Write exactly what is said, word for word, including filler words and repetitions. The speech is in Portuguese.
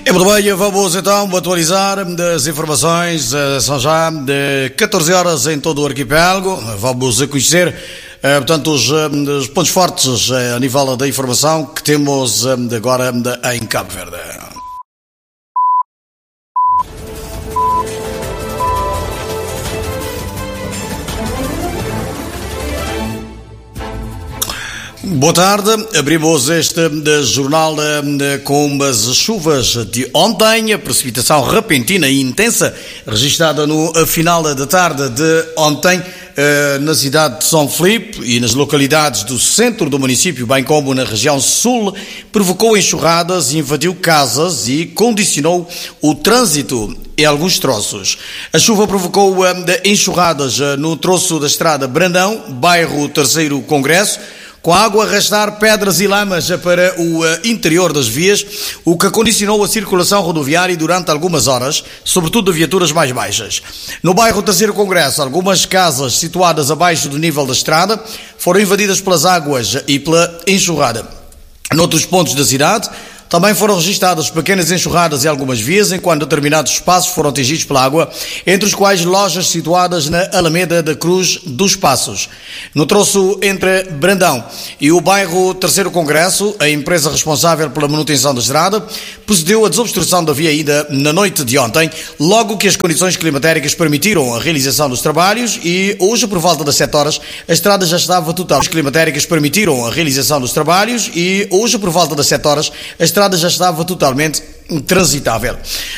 É muito bem, vamos então atualizar as informações. São já de catorze horas em todo o arquipélago. Vamos conhecer, portanto, os, os pontos fortes a nível da informação que temos agora em Cabo Verde. Boa tarde, abrimos este jornal com as chuvas de ontem, a precipitação repentina e intensa registrada no final da tarde de ontem na cidade de São Filipe e nas localidades do centro do município, bem como na região sul, provocou enxurradas, invadiu casas e condicionou o trânsito em alguns troços. A chuva provocou enxurradas no troço da estrada Brandão, bairro Terceiro Congresso, com a água a arrastar pedras e lamas para o interior das vias, o que condicionou a circulação rodoviária durante algumas horas, sobretudo de viaturas mais baixas. No bairro Terceiro Congresso, algumas casas situadas abaixo do nível da estrada foram invadidas pelas águas e pela enxurrada. Noutros pontos da cidade, também foram registradas pequenas enxurradas em algumas vias, enquanto determinados espaços foram atingidos pela água, entre os quais lojas situadas na Alameda da Cruz dos Passos. No troço entre Brandão e o bairro Terceiro Congresso, a empresa responsável pela manutenção da estrada procedeu à desobstrução da via ainda na noite de ontem, logo que as condições climatéricas permitiram a realização dos trabalhos, e hoje, por volta das sete horas, a estrada já estava total. As climatéricas permitiram a realização dos trabalhos e hoje, por volta das sete horas, a estrada já estava totalmente transitável.